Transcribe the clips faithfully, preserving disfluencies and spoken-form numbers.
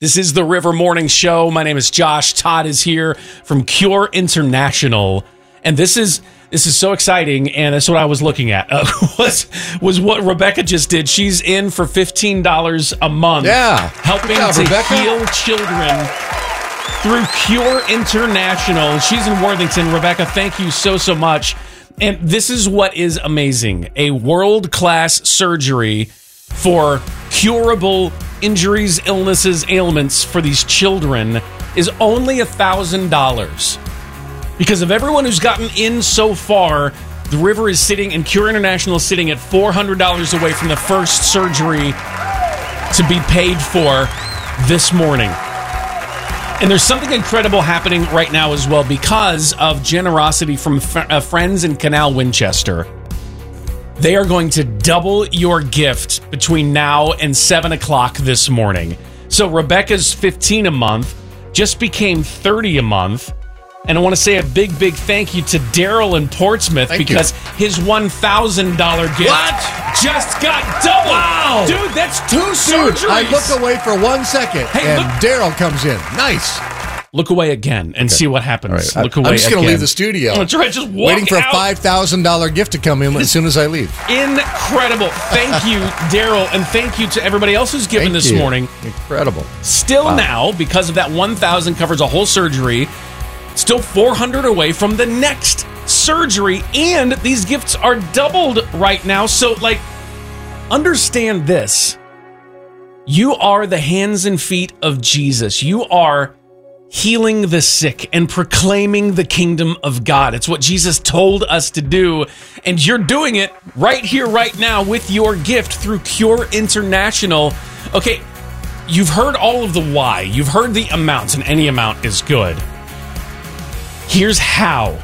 This is the River Morning Show. My name is Josh. Todd is here from Cure International. And this is this is so exciting, and that's what I was looking at, uh, was, was what Rebecca just did. She's in for fifteen dollars a month. Yeah. Helping job, to Rebecca. heal children through Cure International. She's in Worthington. Rebecca, thank you so, so much. And this is what is amazing. A world-class surgery for curable injuries, illnesses, ailments for these children is only one thousand dollars. Because of everyone who's gotten in so far, the River is sitting, and Cure International is sitting at four hundred dollars away from the first surgery to be paid for this morning. And there's something incredible happening right now as well because of generosity from f- uh, friends in Canal Winchester. They are going to double your gift between now and seven o'clock this morning. So Rebecca's fifteen a month just became thirty a month. And I want to say a big, big thank you to Daryl in Portsmouth Thank because you. his one thousand dollars gift What? just got doubled. Wow. Dude, that's two Dude, surgeries. I look away for one second, Hey, and look- Daryl comes in. Nice. Look away again and see what happens. All right. Look I- away I'm just again. going to leave the studio. That's right. Just walk Waiting for out. a five thousand dollars gift to come in as soon as I leave. Incredible. Thank you, Daryl, and thank you to everybody else who's given Thank this you. morning. Incredible. Still Wow. now, because of that one thousand covers a whole surgery, still four hundred away from the next surgery, and these gifts are doubled right now. So, like, understand this. You are the hands and feet of Jesus. You are healing the sick and proclaiming the kingdom of God. It's what Jesus told us to do, and you're doing it right here, right now with your gift through Cure International. Okay, you've heard all of the why. You've heard the amounts, and any amount is good. Here's how.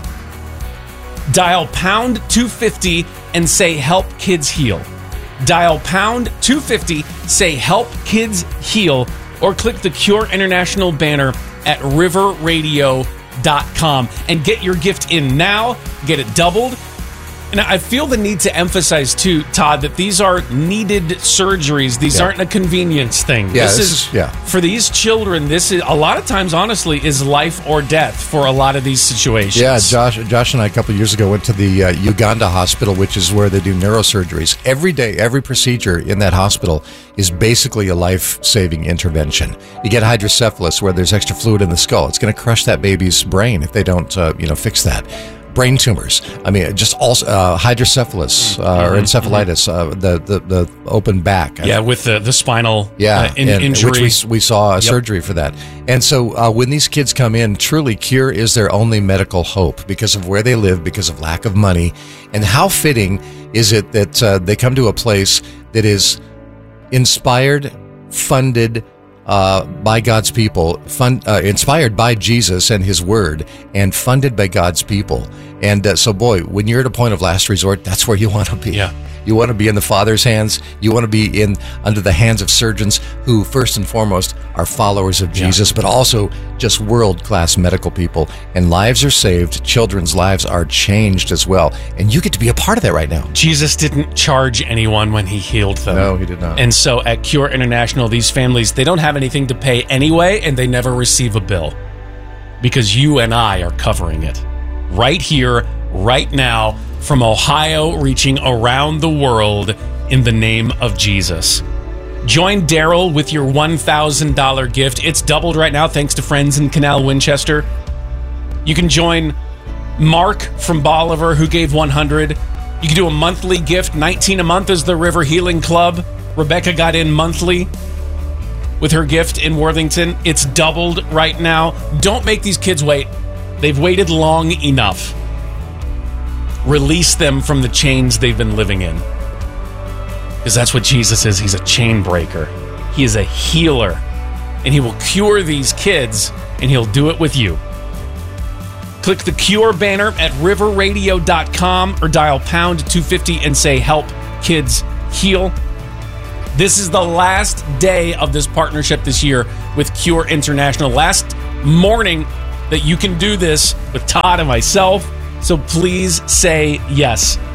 Dial pound two fifty and say help kids heal. Dial pound two fifty, say help kids heal, or click the Cure International banner at river radio dot com and get your gift in now. Get it doubled. And I feel the need to emphasize, too, Todd, that these are needed surgeries. These Yeah. aren't a convenience thing. Yeah, this, this is, is- yeah. for these children, this is, a lot of times, honestly, is life or death for a lot of these situations. Yeah, Josh, Josh and I a couple of years ago went to the uh, Uganda hospital, which is where they do neurosurgeries. Every day, every procedure in that hospital is basically a life-saving intervention. You get hydrocephalus, where there's extra fluid in the skull. It's going to crush that baby's brain if they don't, uh, you know, fix that. Brain tumors. I mean, just also uh, hydrocephalus uh, or encephalitis, uh, the, the the open back. Yeah, with the, the spinal Yeah, uh, in, and- injury. which we, we saw a Yep. surgery for that. And so uh, when these kids come in, truly Cure is their only medical hope because of where they live, because of lack of money. And how fitting is it that uh, they come to a place that is inspired, funded, Uh, by God's people, fun, uh, inspired by Jesus and His Word, and funded by God's people. And uh, so, boy, when you're at a point of last resort, that's where you want to be. Yeah. You want to be in the Father's hands. You want to be in under the hands of surgeons who, first and foremost, are followers of Jesus, but also just world-class medical people. And lives are saved. Children's lives are changed as well. And you get to be a part of that right now. Jesus didn't charge anyone when he healed them. No, he did not. And so at Cure International, these families, they don't have anything to pay anyway, and they never receive a bill because you and I are covering it right here, right now, from Ohio, reaching around the world in the name of Jesus. Join Daryl with your one thousand dollars gift. It's doubled right now thanks to friends in Canal Winchester. You can join Mark from Bolivar, who gave one hundred dollars. You can do a monthly gift. nineteen dollars a month is the River Healing Club. Rebecca got in monthly with her gift in Worthington. It's doubled right now. Don't make these kids wait. They've waited long enough. Release them from the chains they've been living in. Because that's what Jesus is. He's a chain breaker. He is a healer. And he will cure these kids, and he'll do it with you. Click the Cure banner at river radio dot com or dial pound two fifty and say help kids heal. This is the last day of this partnership this year with Cure International. Last morning that you can do this with Todd and myself. So please say yes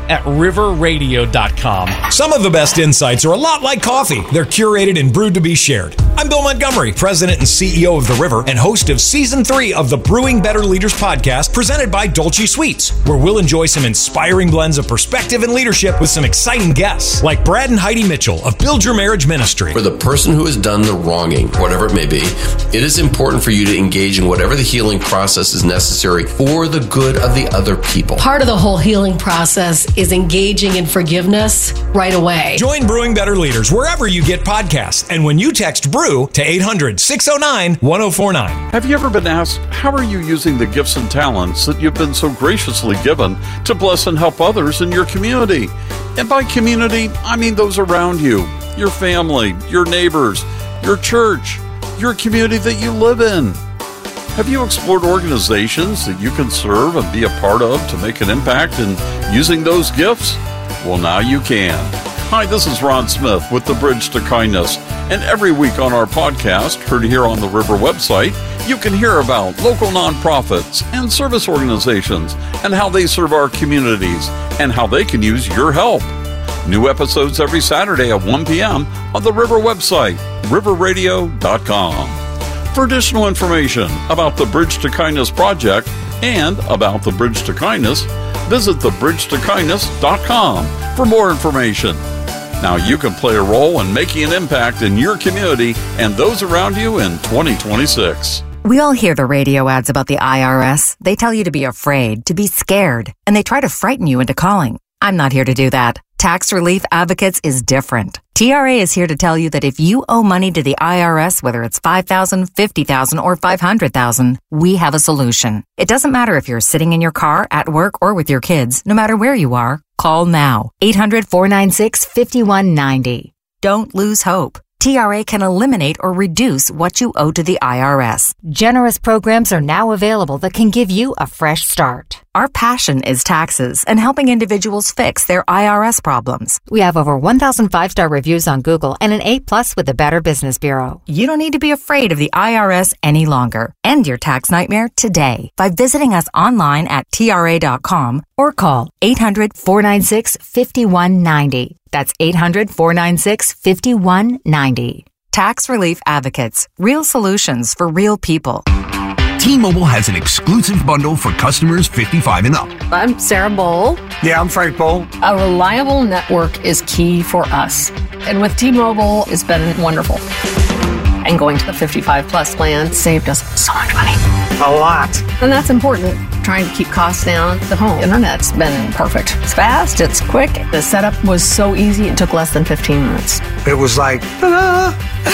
at river radio dot com. Some of the best insights are a lot like coffee. They're curated and brewed to be shared. I'm Bill Montgomery, President and C E O of The River and host of Season three of the Brewing Better Leaders podcast presented by Dolce Sweets, where we'll enjoy some inspiring blends of perspective and leadership with some exciting guests like Brad and Heidi Mitchell of Build Your Marriage Ministry. For the person who has done the wronging, whatever it may be, it is important for you to engage in whatever the healing process is necessary for the good of the other people. Part of the whole healing process is engaging in forgiveness right away. Join Brewing Better Leaders wherever you get podcasts and when you text BREW to eight hundred, six oh nine, one oh four nine. Have you ever been asked, how are you using the gifts and talents that you've been so graciously given to bless and help others in your community? And by community, I mean those around you, your family, your neighbors, your church, your community that you live in. Have you explored organizations that you can serve and be a part of to make an impact in using those gifts? Well, now you can. Hi, this is Ron Smith with The Bridge to Kindness, and every week on our podcast, heard here on the River website, you can hear about local nonprofits and service organizations and how they serve our communities and how they can use your help. New episodes every Saturday at one p.m. on the River website, river radio dot com. For additional information about the Bridge to Kindness project and about the Bridge to Kindness, visit the bridge to kindness dot com for more information. Now you can play a role in making an impact in your community and those around you in twenty twenty-six. We all hear the radio ads about the I R S. They tell you to be afraid, to be scared, and they try to frighten you into calling. I'm not here to do that. Tax Relief Advocates is different. T R A is here to tell you that if you owe money to the I R S, whether it's five thousand dollars, fifty thousand dollars, or five hundred thousand dollars, we have a solution. It doesn't matter if you're sitting in your car, at work, or with your kids. No matter where you are, call now. eight hundred, four nine six, five one nine zero. Don't lose hope. T R A can eliminate or reduce what you owe to the I R S. Generous programs are now available that can give you a fresh start. Our passion is taxes and helping individuals fix their I R S problems. We have over one thousand five-star reviews on Google and an A plus with the Better Business Bureau. You don't need to be afraid of the I R S any longer. End your tax nightmare today by visiting us online at T R A dot com or call eight hundred, four nine six, five one nine zero. That's eight hundred, four nine six, five one nine zero. Tax Relief Advocates. Real solutions for real people. T-Mobile has an exclusive bundle for customers fifty-five and up. I'm Sarah Bowl. Yeah, I'm Frank Bowl. A reliable network is key for us. And with T-Mobile, it's been wonderful. And going to the fifty-five plus plan saved us so much money. A lot. And that's important. Trying to keep costs down. The home internet's been perfect. It's fast, it's quick. The setup was so easy, it took less than fifteen minutes. It was like, ta-da!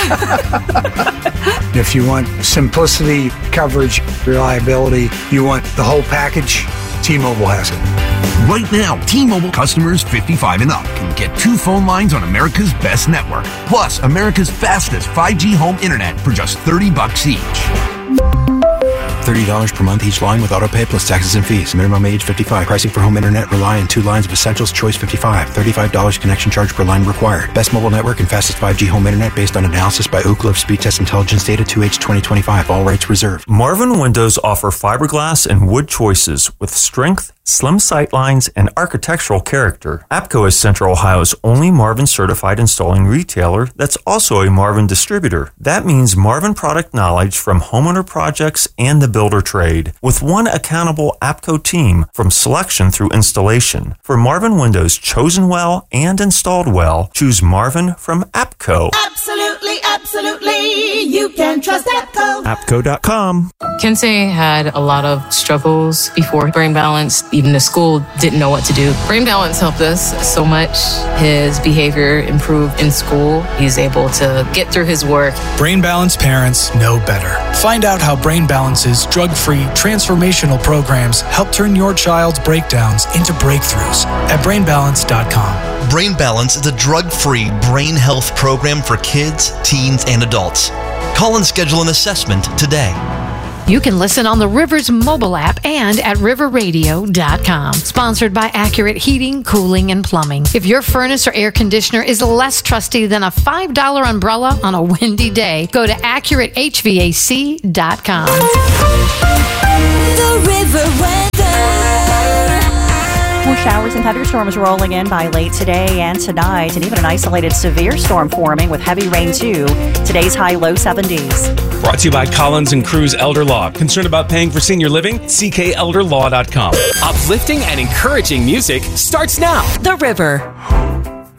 If you want simplicity, coverage, reliability, you want the whole package, T-Mobile has it. Right now, T-Mobile customers fifty-five and up can get two phone lines on America's best network, plus America's fastest five G home internet for just thirty bucks each. thirty dollars per month each line with autopay plus taxes and fees. Minimum age fifty-five. Pricing for home internet rely on two lines of Essentials Choice fifty-five. thirty-five dollars connection charge per line required. Best mobile network and fastest five G home internet based on analysis by Ookla of Speed Test Intelligence Data two H twenty twenty-five. All rights reserved. Marvin Windows offer fiberglass and wood choices with strength, slim sight lines, and architectural character. APCO is Central Ohio's only Marvin certified installing retailer that's also a Marvin distributor. That means Marvin product knowledge from homeowner projects and the builder trade, with one accountable APCO team from selection through installation. For Marvin windows chosen well and installed well, choose Marvin from APCO. Absolutely, absolutely. You can trust APCO. APCO dot com. Kensei had a lot of struggles before Brain Balance. Even the school didn't know what to do. Brain Balance helped us so much. His behavior improved in school. He's able to get through his work. Brain Balance parents know better. Find out how Brain Balance's drug-free transformational programs help turn your child's breakdowns into breakthroughs at brain balance dot com. Brain Balance is a drug-free brain health program for kids, teens, and adults. Call and schedule an assessment today. You can listen on the Rivers mobile app and at river radio dot com. Sponsored by Accurate Heating, Cooling, and Plumbing. If your furnace or air conditioner is less trusty than a five dollar umbrella on a windy day, go to accurate H V A C dot com. The River Weather. showers and thunderstorms rolling in by late today and tonight, and even an isolated severe storm forming with heavy rain too. Today's high low seventies. Brought to you by Collins and Cruz Elder Law. Concerned about paying for senior living? C K elder law dot com. Uplifting and encouraging music starts now. The River.